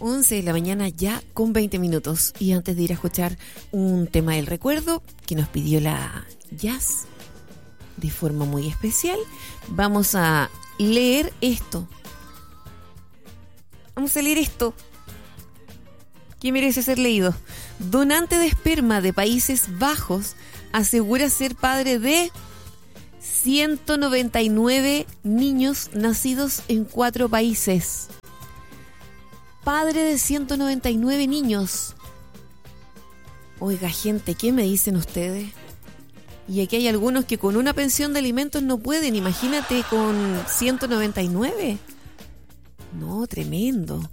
11 de la mañana ya con 20 minutos. Y antes de ir a escuchar un tema del recuerdo que nos pidió la Jazz de forma muy especial, vamos a leer esto. Vamos a leer esto que merece ser leído. Donante de esperma de Países Bajos asegura ser padre de 199 niños nacidos en 4 países. Padre de 199 niños. Oiga, gente, ¿qué me dicen ustedes? Y aquí hay algunos que con una pensión de alimentos no pueden. Imagínate con 199. No, tremendo.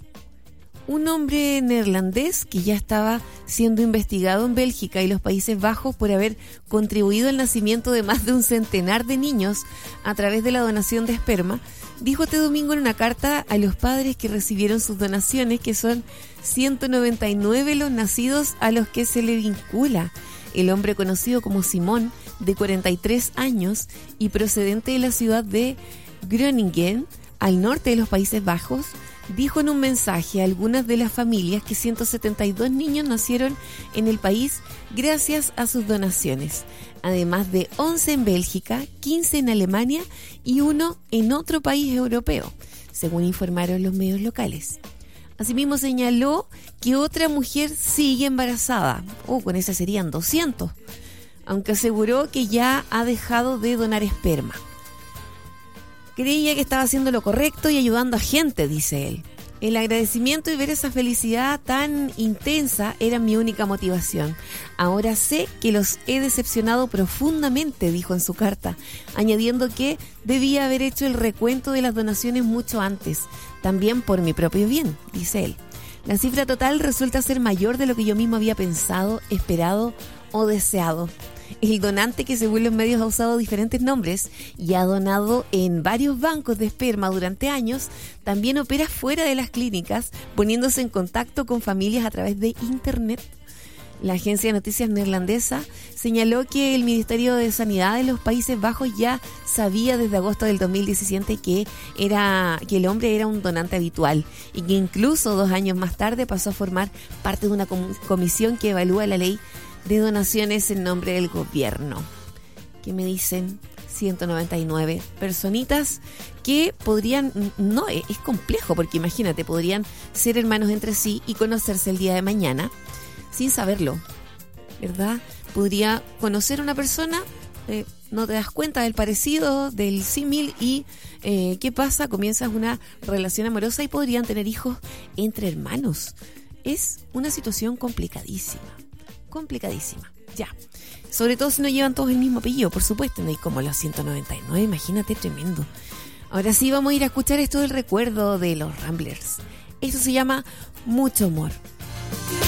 Un hombre neerlandés que ya estaba siendo investigado en Bélgica y los Países Bajos por haber contribuido al nacimiento de más de un centenar de niños a través de la donación de esperma, dijo este domingo en una carta a los padres que recibieron sus donaciones que son 199 los nacidos a los que se le vincula. El hombre conocido como Simón, de 43 años y procedente de la ciudad de Groningen, al norte de los Países Bajos, dijo en un mensaje a algunas de las familias que 172 niños nacieron en el país gracias a sus donaciones, además de 11 en Bélgica, 15 en Alemania y 1 en otro país europeo, según informaron los medios locales. Asimismo señaló que otra mujer sigue embarazada, con esa serían 200, aunque aseguró que ya ha dejado de donar esperma. Creía que estaba haciendo lo correcto y ayudando a gente, dice él. El agradecimiento y ver esa felicidad tan intensa era mi única motivación. Ahora sé que los he decepcionado profundamente, dijo en su carta, añadiendo que debía haber hecho el recuento de las donaciones mucho antes, también por mi propio bien, dice él. La cifra total resulta ser mayor de lo que yo mismo había pensado, esperado o deseado. El donante, que según los medios ha usado diferentes nombres y ha donado en varios bancos de esperma durante años, también opera fuera de las clínicas, poniéndose en contacto con familias a través de Internet. La agencia de noticias neerlandesa señaló que el Ministerio de Sanidad de los Países Bajos ya sabía desde agosto del 2017 que el hombre era un donante habitual y que incluso 2 años más tarde pasó a formar parte de una comisión que evalúa la ley de donaciones en nombre del gobierno. ¿Qué me dicen? 199 personitas que podrían, no, es complejo porque imagínate, podrían ser hermanos entre sí y conocerse el día de mañana sin saberlo, ¿verdad? Podría conocer a una persona, no te das cuenta del parecido, del símil y ¿qué pasa? Comienzas una relación amorosa y podrían tener hijos entre hermanos. Es una situación complicadísima. Ya. Sobre todo si no llevan todos el mismo apellido, por supuesto, no hay como los 199, imagínate, tremendo. Ahora sí vamos a ir a escuchar esto del recuerdo de los Ramblers. Esto se llama Mucho Amor.